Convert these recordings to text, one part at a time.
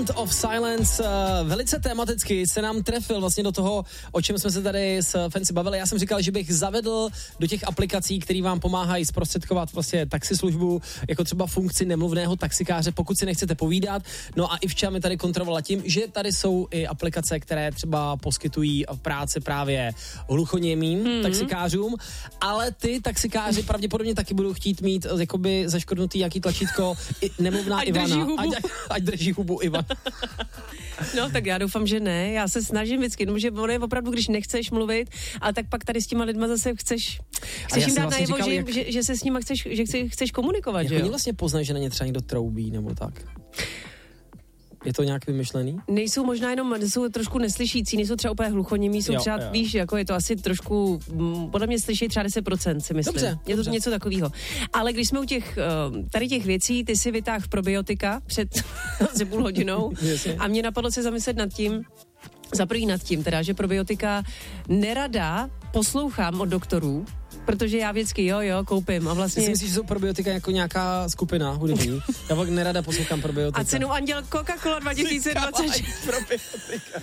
Sound of Silence velice tematicky se nám trefil vlastně do toho, o čem jsme se tady s Fancy bavili. Já jsem říkal, že bych zavedl do těch aplikací, které vám pomáhají zprostředkovat vlastně taxislužbu, jako třeba funkci nemluvného taxikáře, pokud si nechcete povídat. No a Ivča mi tady kontrolovala tím, že tady jsou i aplikace, které třeba poskytují práci právě hluchoněmým taxikářům, ale ty taxikáři pravděpodobně taky budou chtít mít jakoby zaškodnutý jaký tlačítko nemluvná ať Ivana. Drží hubu. Ať drží hubu Ivan. No tak já doufám, že ne. Já se snažím vždycky, že ono je opravdu, když nechceš mluvit, ale tak pak tady s těma lidma zase chceš jim dát vlastně najevo, že se s nima chceš komunikovat, jak že jo? oni vlastně poznají, že na ně třeba někdo troubí nebo tak? Je to nějak vymyšlený? Nejsou možná jenom, jsou trošku neslyšící, nejsou třeba úplně hluchoněmí, jsou třeba, víš, jako je to asi trošku, podle mě slyší třeba 10%, si myslím. Dobře. Je to něco takového. Ale když jsme u těch, tady těch věcí, ty si vytáhl probiotika před asi půl hodinou a mě napadlo se zamyslet nad tím, že probiotika nerada poslouchám od doktorů, protože já vždycky koupím a vlastně... Ty si myslíš, že jsou probiotika jako nějaká skupina hudební? Já pak nerada poslouchám probiotika. A cenu Anděl Coca-Cola 2020. Probiotika.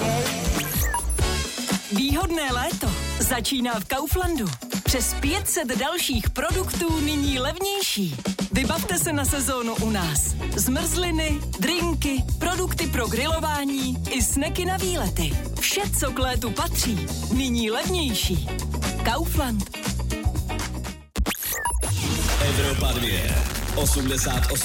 Výhodné léto začíná v Kauflandu. Přes 500 dalších produktů nyní levnější. Vybavte se na sezónu u nás. Zmrzliny, drinky, produkty pro grilování i sneky na výlety. Vše, co k létu patří, nyní levnější. Kaufland. Evropa 2. 88,6.